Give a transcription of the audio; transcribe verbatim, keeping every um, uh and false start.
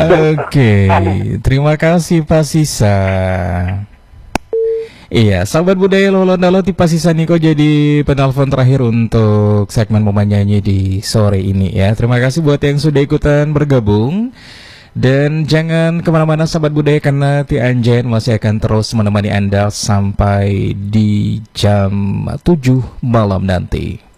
Oke, terima kasih Pak Sisa. Iya, sahabat budaya Lolondalo Tipa Sisa Niko jadi penelpon terakhir untuk segmen Momen Nyanyi di sore ini ya. Terima kasih buat yang sudah ikutan bergabung. Dan jangan kemana-mana sahabat budaya, karena Ti Anjen masih akan terus menemani Anda sampai di jam tujuh malam nanti.